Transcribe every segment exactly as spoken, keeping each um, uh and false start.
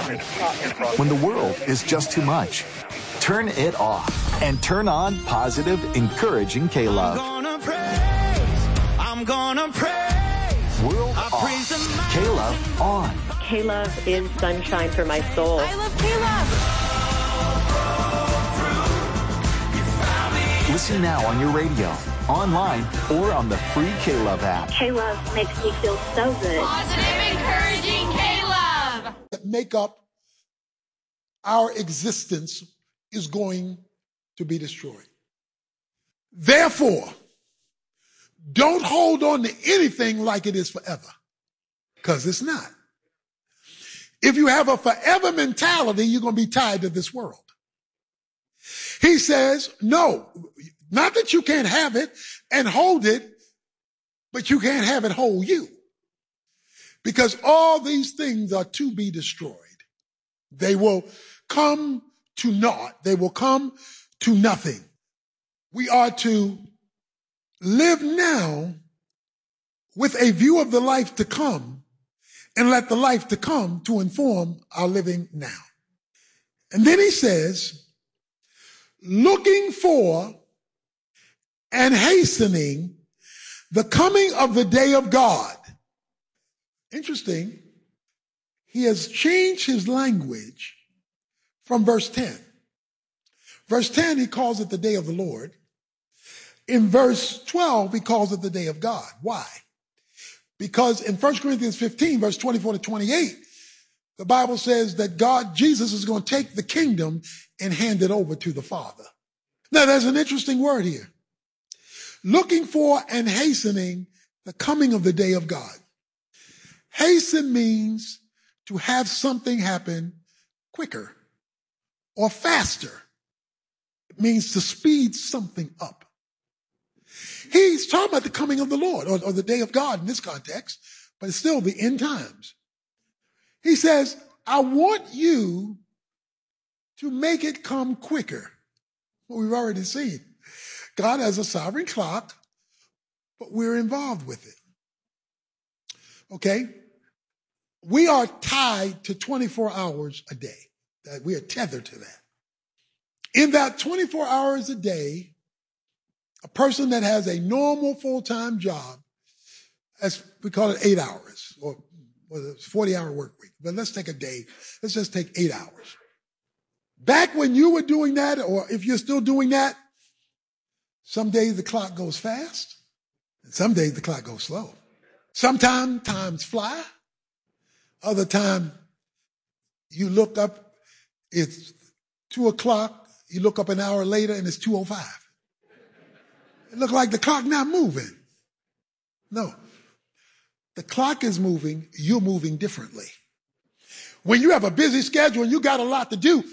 When the world is just too much, turn it off and turn on positive, encouraging K-Love. I'm gonna praise, I'm gonna praise. World I off. Praise K-Love on. K-Love is sunshine for my soul. I love K-Love. Listen now on your radio, online, or on the free K-Love app. K-Love makes me feel so good. Positive, encouraging K-Love. That make up our existence is going to be destroyed. Therefore, don't hold on to anything like it is forever, because it's not. If you have a forever mentality, you're going to be tied to this world. He says, no, not that you can't have it and hold it, but you can't have it hold you. Because all these things are to be destroyed. They will come to naught. They will come to nothing. We are to live now with a view of the life to come and let the life to come to inform our living now. And then he says, looking for and hastening the coming of the day of God. Interesting. He has changed his language from verse ten. Verse ten, he calls it the day of the Lord. In verse twelve, he calls it the day of God. Why? Because in First Corinthians fifteen, verse twenty-four to twenty-eight, the Bible says that God, Jesus, is going to take the kingdom and hand it over to the Father. Now, there's an interesting word here. Looking for and hastening the coming of the day of God. Hasten means to have something happen quicker or faster. It means to speed something up. He's talking about the coming of the Lord or, or the day of God in this context, but it's still the end times. He says, I want you to make it come quicker. Well, we've already seen. God has a sovereign clock, but we're involved with it. Okay? We are tied to twenty-four hours a day. That we are tethered to that. In that twenty-four hours a day, a person that has a normal full-time job, as we call it eight hours, or forty-hour work week. But let's take a day. Let's just take eight hours. Back when you were doing that, or if you're still doing that, some days the clock goes fast, and some days the clock goes slow. Sometimes times fly. Other time, you look up, it's two o'clock, you look up an hour later, and it's two oh five. It looks like the clock not moving. No. The clock is moving, you're moving differently. When you have a busy schedule and you got a lot to do,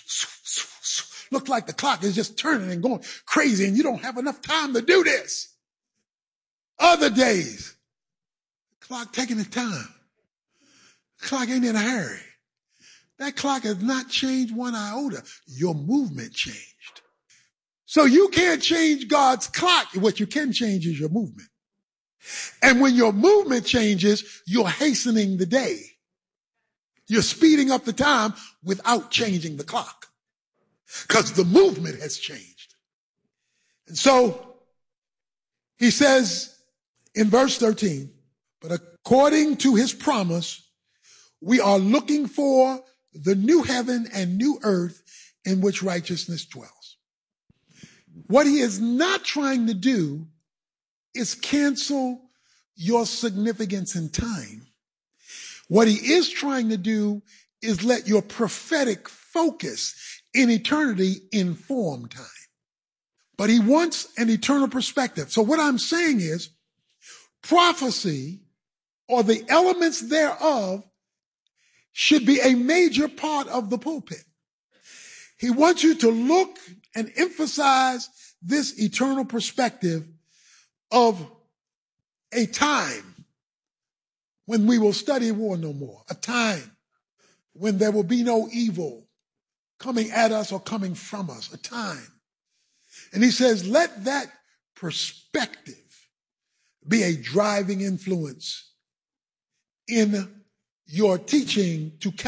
look like the clock is just turning and going crazy and you don't have enough time to do this. Other days, the clock taking its time. The clock ain't in a hurry. That clock has not changed one iota. Your movement changed. So you can't change God's clock. What you can change is your movement. And when your movement changes, you're hastening the day. You're speeding up the time without changing the clock because the movement has changed. And so he says in verse thirteen, but according to his promise, we are looking for the new heaven and new earth in which righteousness dwells. What he is not trying to do is cancel your significance in time. What he is trying to do is let your prophetic focus in eternity inform time. But he wants an eternal perspective. So what I'm saying is prophecy or the elements thereof should be a major part of the pulpit. He wants you to look and emphasize this eternal perspective of a time when we will study war no more, a time when there will be no evil coming at us or coming from us, a time. And he says, let that perspective be a driving influence in your teaching to